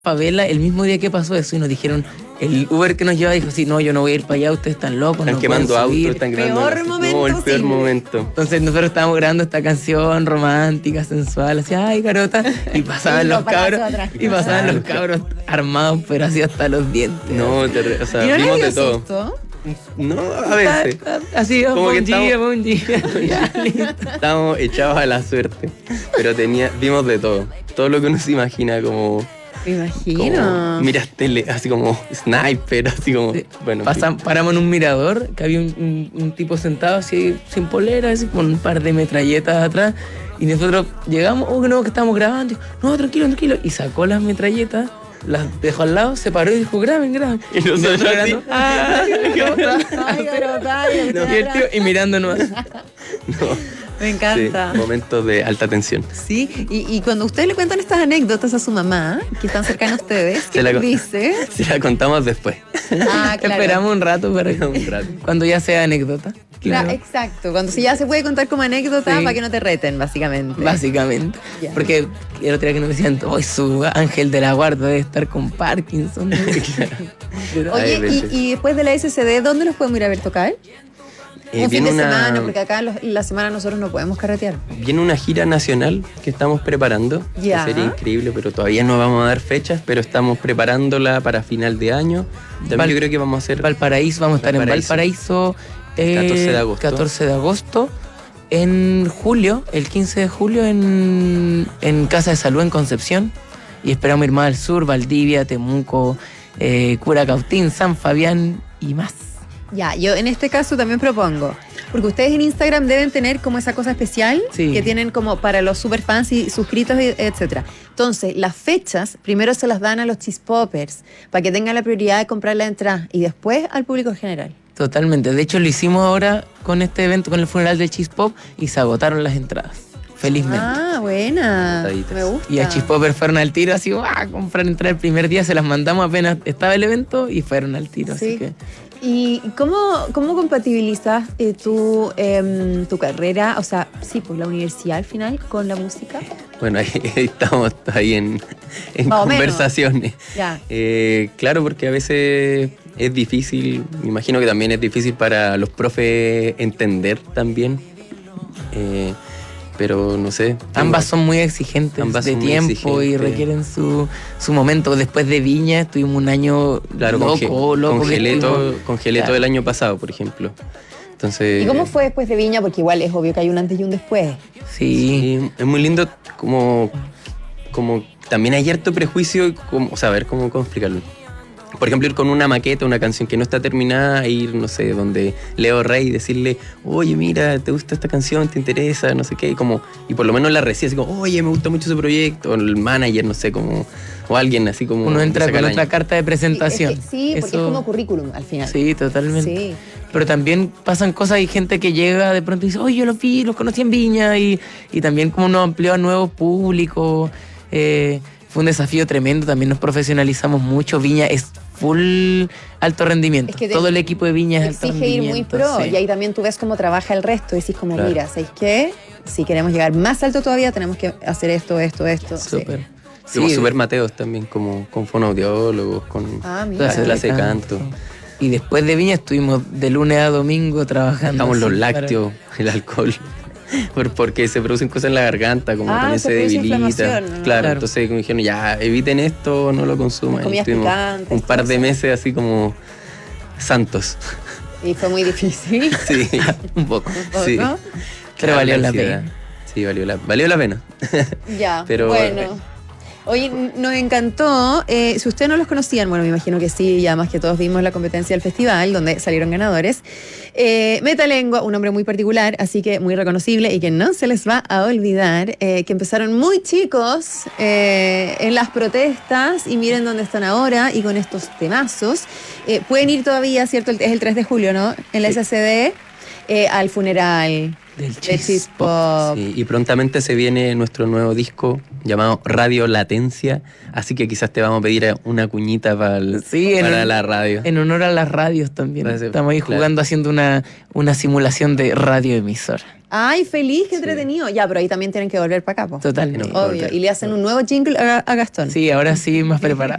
favela el mismo día que pasó eso y nos dijeron, el Uber que nos lleva dijo, sí, no, yo no voy a ir para allá, ustedes están locos, están no quemando pueden autos, subir. están grabando. Peor momento, No, el peor sí. momento. Entonces nosotros estábamos grabando esta canción romántica, sensual, así, ay, carota, y pasaban Y los los paparazos cabros, atrás. y pasaban los cabros armados, pero así hasta los dientes. No, o sea, ¿Y no les vimos dio de todo. susto? No, a veces. Así, Como buen que día, estamos- buen día. Ya, listo. Estábamos echados a la suerte. Pero vimos de todo. Todo lo que uno se imagina como Me imagino. miras tele, así como sniper, así como. Sí. Bueno, Paramos en un mirador, que había un tipo sentado así, sin polera, así, con un par de metralletas atrás. Y nosotros llegamos, oh, no, que estamos grabando. No, tranquilo, tranquilo. Y sacó las metralletas, las dejó al lado, se paró y dijo, graben, graben. Y nosotros así. grabando, ¡ah! ¿Qué pasa? Ay, garota, ay, Y el tío, y mirándonos. no. Me encanta. Sí, momentos de alta tensión. Sí, y cuando ustedes le cuentan estas anécdotas a su mamá, que están cercanas a ustedes, ¿qué Se la les con- dice? Si la contamos después. Ah, claro. Esperamos un rato, pero Un rato. cuando ya sea anécdota. Claro, exacto. Cuando ya se puede contar como anécdota Sí. para que no te reten, básicamente. Básicamente. Ya. Porque el otro día que nos decían, hoy su ángel de la guarda debe estar con Parkinson. Pero, Hay Oye, veces. y después de la SCD, ¿dónde los podemos ir a ver tocar? Un fin de Viene semana, porque acá la semana nosotros no podemos carretear. Viene una gira nacional que estamos preparando. Ya. Que sería increíble, pero todavía no vamos a dar fechas, pero estamos preparándola para final de año. También yo creo que vamos a hacer Valparaíso, vamos a estar Valparaíso. en Valparaíso 14 de agosto. 14 de agosto. En julio, el 15 de julio, en Casa de Salud en Concepción. Y esperamos ir más al sur, Valdivia, Temuco, Curacautín, San Fabián y más. Ya, yo en este caso también propongo, porque ustedes en Instagram deben tener como esa cosa especial Sí. que tienen como para los superfans y suscritos, etcétera. Entonces, las fechas primero se las dan a los cheese poppers para que tengan la prioridad de comprar la entrada y después al público en general. Totalmente. De hecho, lo hicimos ahora con este evento, con el funeral del Cheese Pop, y se agotaron las entradas. Felizmente. Ah, buena. Agotaditas. Me gusta. Y a Cheese Popper fueron al tiro, así, ¡ah! Comprar entrada el primer día, se las mandamos apenas estaba el evento y fueron al tiro. Sí. Así que ¿Y cómo compatibilizas tu carrera, o sea, sí, pues la universidad al final con la música? Bueno, ahí estamos ahí en Más o menos. conversaciones. Ya. Claro, porque a veces es difícil, me imagino que también es difícil para los profes entender también. Pero no sé. ambas son muy exigentes Ambas de son muy tiempo y exigentes. requieren su momento. Después de Viña estuvimos un año Claro, loco. congelé, que todo, estuvimos- congelé Claro. todo el año pasado, por ejemplo. Entonces, ¿Y cómo fue después de Viña? Porque igual es obvio que hay un antes y un después. Sí. Sí, es muy lindo como también hay harto prejuicio, o sea, a ver cómo explicarlo. Por ejemplo, ir con una maqueta, una canción que no está terminada, e ir, no sé, donde Leo Rey y decirle, oye, mira, ¿te gusta esta canción? ¿Te interesa? No sé qué. Y por lo menos la recibe así como, oye, me gusta mucho ese proyecto. O el manager, no sé, o alguien así como... Uno entra saca con el otra año. carta de presentación. Es que sí, porque Eso- es como currículum al final. Sí, totalmente. Sí. Pero también pasan cosas, hay gente que llega de pronto y dice, oye, yo los vi, los conocí en Viña, y también como nos amplió a nuevos públicos. Fue un desafío tremendo, también nos profesionalizamos mucho. Viña es full alto rendimiento. Es que Todo el equipo de Viña es alto Exige ir rendimiento. muy pro sí. y ahí también tú ves cómo trabaja el resto y decís como, Claro. mira, ¿sabéis qué? Si queremos llegar más alto todavía tenemos que hacer esto. Sí. Súper. Como Super Mateos también, como con fonoaudiólogos, con Ah, mira. clase de canto. Y después de Viña estuvimos de lunes a domingo trabajando. Dejamos los así lácteos, el alcohol, porque se producen cosas en la garganta, como Ah, también se se produce debilita. inflamación, ¿no? Claro, Claro. entonces como dijeron, ya, eviten esto, no lo consuman. Comidas Y estuvimos picantes, un par de cosas. meses así como santos. Y fue muy difícil. Sí, Un poco. sí. ¿no? Pero valió la ansiedad. pena. Sí, valió la pena. Ya, Pero- bueno. Oye, nos encantó. Si ustedes no los conocían, bueno, me imagino que sí, y además que todos vimos la competencia del festival, donde salieron ganadores. Metalengua, un nombre muy particular, así que muy reconocible y que no se les va a olvidar, que empezaron muy chicos en las protestas y miren dónde están ahora y con estos temazos. Pueden ir todavía, ¿cierto? Es el 3 de julio, ¿no? En la SCD, al funeral Del de Cheese Cheese Pop. Sí, y prontamente se viene nuestro nuevo disco llamado Radio Latencia, así que quizás te vamos a pedir una cuñita para la radio. En honor a las radios también. Parece- Estamos ahí claro. jugando, haciendo una simulación de radioemisora. Ay, feliz, qué entretenido. Ya, pero ahí también tienen que volver para acá, po. Totalmente. No. Obvio. Y le hacen un nuevo jingle a Gastón. Sí, ahora sí más preparado.